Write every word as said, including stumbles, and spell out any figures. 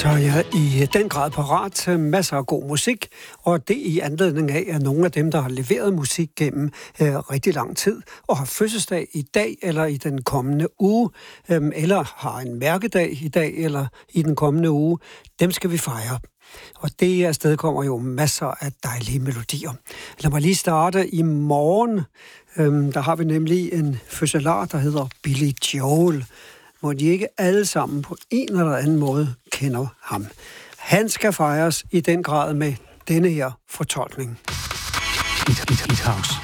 Så jeg er i den grad parat til masser af god musik, og det i anledning af, at nogle af dem, der har leveret musik gennem øh, rigtig lang tid, og har fødselsdag i dag eller i den kommende uge, øh, eller har en mærkedag i dag eller i den kommende uge, dem skal vi fejre. Og det afsted kommer jo masser af dejlige melodier. Lad mig lige starte i morgen. Øh, der har vi nemlig en fødselar, der hedder Billy Joel, hvor de ikke alle sammen på en eller anden måde kender ham. Han skal fejres i den grad med denne her fortolkning. Hit, hit, hit house.